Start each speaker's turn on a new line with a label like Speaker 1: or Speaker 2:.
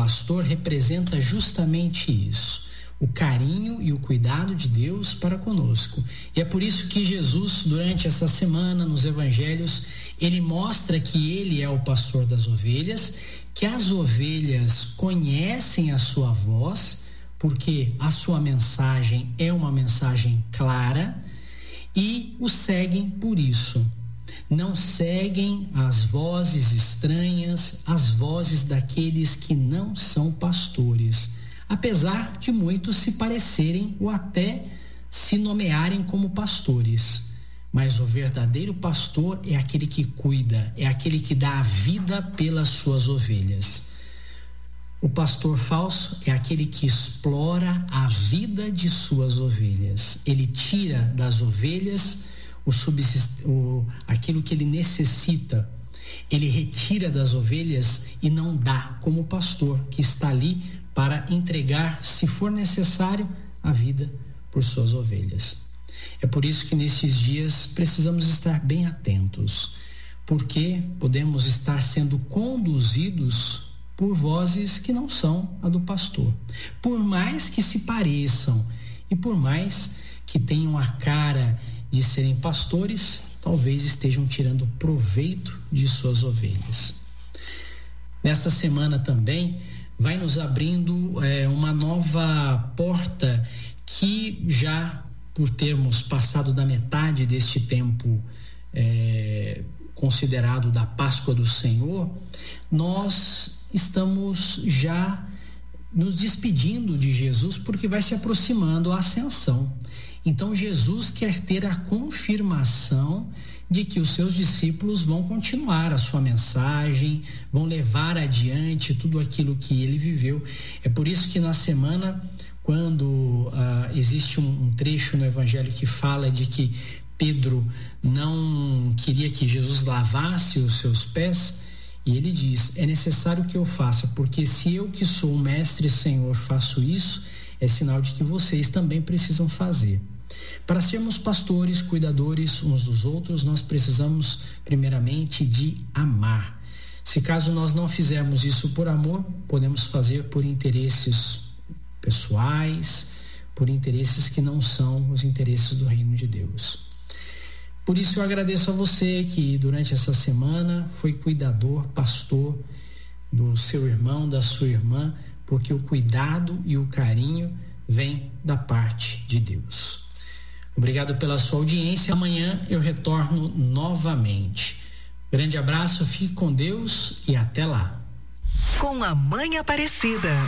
Speaker 1: pastor representa justamente isso, o carinho e o cuidado de Deus para conosco. E é por isso que Jesus, durante essa semana, nos evangelhos, ele mostra que ele é o pastor das ovelhas, que as ovelhas conhecem a sua voz, porque a sua mensagem é uma mensagem clara, e o seguem por isso. Não seguem as vozes estranhas, as vozes daqueles que não são pastores, apesar de muitos se parecerem ou até se nomearem como pastores. Mas o verdadeiro pastor é aquele que cuida, é aquele que dá a vida pelas suas ovelhas. O pastor falso é aquele que explora a vida de suas ovelhas. Ele tira das ovelhas aquilo que ele necessita. Ele retira das ovelhas e não dá, como o pastor que está ali para entregar, se for necessário, a vida por suas ovelhas. É por isso que nesses dias precisamos estar bem atentos, porque podemos estar sendo conduzidos por vozes que não são a do pastor, por mais que se pareçam e por mais que tenham a cara de serem pastores, talvez estejam tirando proveito de suas ovelhas. Nesta semana também vai nos abrindo uma nova porta que, já por termos passado da metade deste tempo considerado da Páscoa do Senhor, nós estamos já nos despedindo de Jesus, porque vai se aproximando a ascensão. Então Jesus quer ter a confirmação de que os seus discípulos vão continuar a sua mensagem, vão levar adiante tudo aquilo que ele viveu. É por isso que na semana, quando existe um trecho no Evangelho que fala de que Pedro não queria que Jesus lavasse os seus pés, e ele diz: é necessário que eu faça, porque se eu, que sou o mestre e Senhor, faço isso, é sinal de que vocês também precisam fazer. Para sermos pastores, cuidadores uns dos outros, nós precisamos primeiramente de amar. Se caso nós não fizermos isso por amor, podemos fazer por interesses pessoais, por interesses que não são os interesses do reino de Deus. Por isso eu agradeço a você que durante essa semana foi cuidador, pastor do seu irmão, da sua irmã, porque o cuidado e o carinho vem da parte de Deus. Obrigado pela sua audiência. Amanhã eu retorno novamente. Grande abraço, fique com Deus e até lá.
Speaker 2: Com a Mãe Aparecida.